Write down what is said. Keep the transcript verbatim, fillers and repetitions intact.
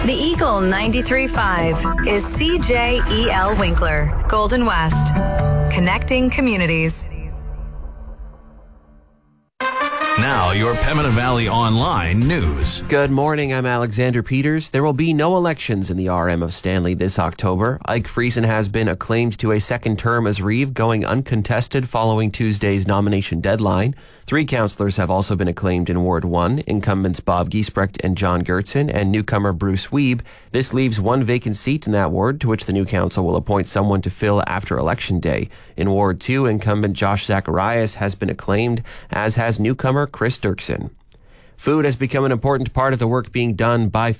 The Eagle ninety-three point five is C J E L Winkler, Golden West. Connecting communities. Now, your Pembina Valley Online news. Good morning, I'm Alexander Peters. There will be no elections in the R M of Stanley this October. Ike Friesen has been acclaimed to a second term as Reeve, going uncontested following Tuesday's nomination deadline. Three councillors have also been acclaimed in Ward one, incumbents Bob Giesbrecht and John Gertson, and newcomer Bruce Wiebe. This leaves one vacant seat in that ward, to which the new council will appoint someone to fill after Election Day. In Ward two, incumbent Josh Zacharias has been acclaimed, as has newcomer Chris Dirksen. Food has become an important part of the work being done by